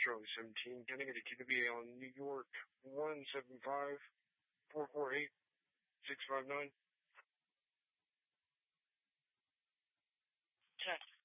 Charlie 17. Can I get a TWA on New York 175-448-659? Check.